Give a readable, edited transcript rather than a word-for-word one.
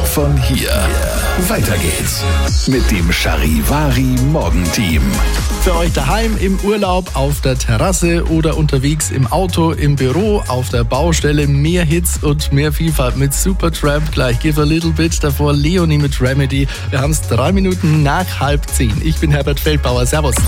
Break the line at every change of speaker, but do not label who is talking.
von hier. Weiter geht's mit dem Charivari Morgenteam.
Für euch daheim, im Urlaub, auf der Terrasse oder unterwegs im Auto, im Büro, auf der Baustelle, mehr Hits und mehr Vielfalt mit Supertramp. Gleich Give a Little Bit, davor Leonie mit Remedy. Wir haben es 3 Minuten nach 9:30. Ich bin Herbert Feldbauer. Servus.